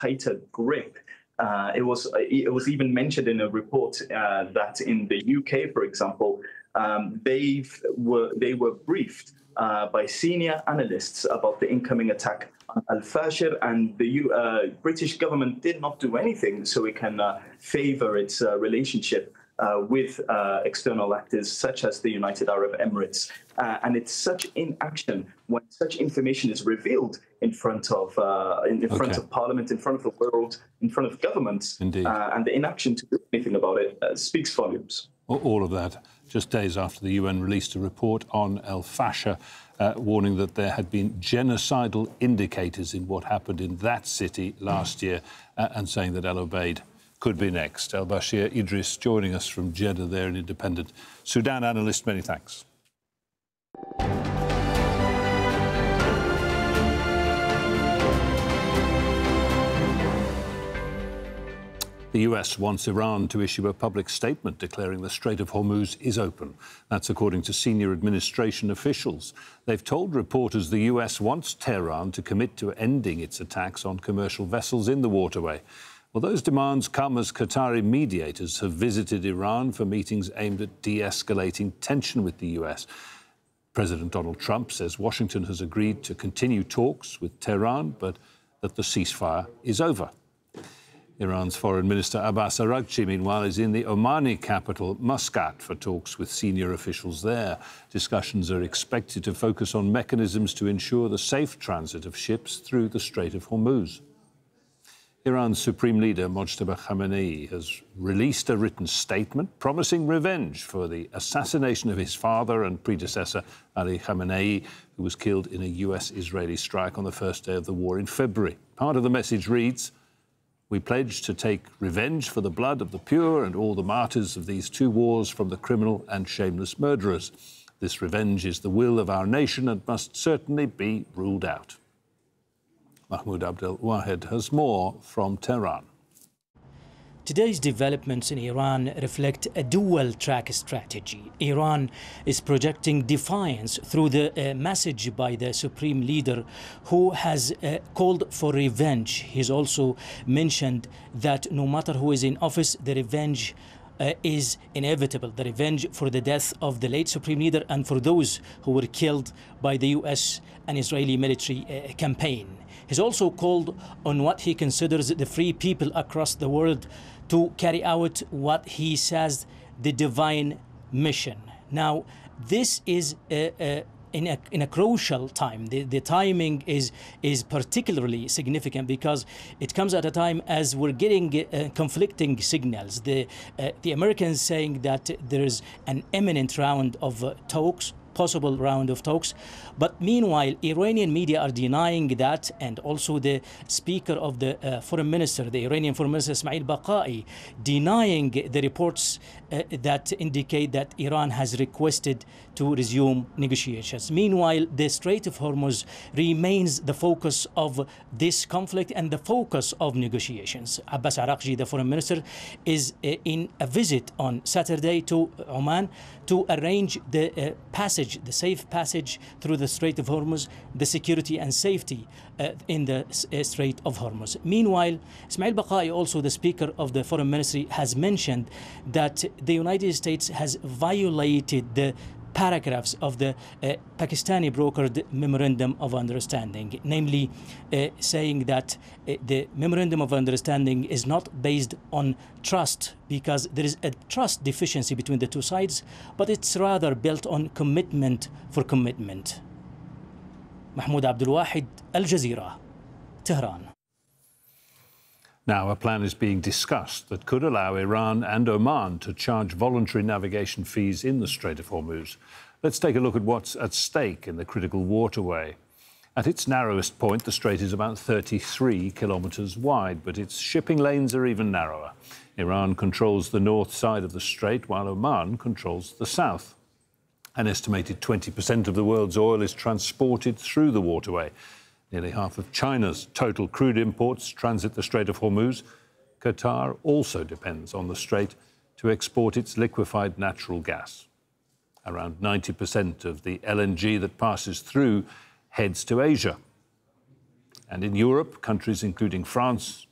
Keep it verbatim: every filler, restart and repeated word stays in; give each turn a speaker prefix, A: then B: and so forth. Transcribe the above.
A: tighter grip. Uh, it was it was even mentioned in a report uh, that in the U K, for example, um, they were they were briefed uh, by senior analysts about the incoming attack on Al-Fashir, and the U, uh, British government did not do anything so it can uh, favor its uh, relationship uh, with uh, external actors such as the United Arab Emirates. Uh, and it's such inaction when such information is revealed in front of uh, in, in front
B: okay.
A: of Parliament, in front of the world, in front of governments.
B: Indeed.
A: Uh, and the inaction to do anything about it uh, speaks volumes.
B: All of that just days after the U N released a report on Al-Fashir, uh, warning that there had been genocidal indicators in what happened in that city last year, uh, and saying that Al Obeid could be next. El-Bashir Idris joining us from Jeddah there, an independent Sudan analyst. Many thanks. The U S wants Iran to issue a public statement declaring the Strait of Hormuz is open. That's according to senior administration officials. They've told reporters the U S wants Tehran to commit to ending its attacks on commercial vessels in the waterway. Well, those demands come as Qatari mediators have visited Iran for meetings aimed at de-escalating tension with the U S. President Donald Trump says Washington has agreed to continue talks with Tehran, but that the ceasefire is over. Iran's Foreign Minister Abbas Araghchi, meanwhile, is in the Omani capital, Muscat, for talks with senior officials there. Discussions are expected to focus on mechanisms to ensure the safe transit of ships through the Strait of Hormuz. Iran's Supreme Leader, Mojtaba Khamenei, has released a written statement promising revenge for the assassination of his father and predecessor, Ali Khamenei, who was killed in a U S-Israeli strike on the first day of the war in February. Part of the message reads, "We pledge to take revenge for the blood of the pure and all the martyrs of these two wars from the criminal and shameless murderers. This revenge is the will of our nation and must certainly be ruled out." Mahmoud Abdel Wahed has more from Tehran.
C: Today's developments in Iran reflect a dual-track strategy. Iran is projecting defiance through the uh, message by the Supreme Leader, who has uh, called for revenge. He's also mentioned that no matter who is in office, the revenge uh, is inevitable. The revenge for the death of the late Supreme Leader and for those who were killed by the U S and Israeli military uh, campaign. He's also called on what he considers the free people across the world to carry out what he says the divine mission. Now, this is uh, uh, in, a, in a crucial time. The, the timing is, is particularly significant because it comes at a time as we're getting uh, conflicting signals. The, uh, the Americans saying that there's an imminent round of uh, talks, possible round of talks. But meanwhile, Iranian media are denying that, and also the speaker of the uh, foreign minister, the Iranian foreign minister Ismail Baqai, denying the reports uh, that indicate that Iran has requested to resume negotiations. Meanwhile, the Strait of Hormuz remains the focus of this conflict and the focus of negotiations. Abbas Araghchi, the foreign minister, is uh, in a visit on Saturday to Oman to arrange the uh, passage, the safe passage through the Strait of Hormuz, the security and safety uh, in the uh, Strait of Hormuz. Meanwhile, Ismail Baqai, also the Speaker of the Foreign Ministry, has mentioned that the United States has violated the paragraphs of the uh, Pakistani brokered Memorandum of Understanding, namely uh, saying that uh, the Memorandum of Understanding is not based on trust, because there is a trust deficiency between the two sides, but it's rather built on commitment for commitment. Mahmoud Abdul Wahed, Al Jazeera, Tehran.
B: Now, a plan is being discussed that could allow Iran and Oman to charge voluntary navigation fees in the Strait of Hormuz. Let's take a look at what's at stake in the critical waterway. At its narrowest point, the strait is about thirty-three kilometres wide, but its shipping lanes are even narrower. Iran controls the north side of the strait, while Oman controls the south. An estimated twenty percent of the world's oil is transported through the waterway. Nearly half of China's total crude imports transit the Strait of Hormuz. Qatar also depends on the strait to export its liquefied natural gas. Around ninety percent of the L N G that passes through heads to Asia. And in Europe, countries including France,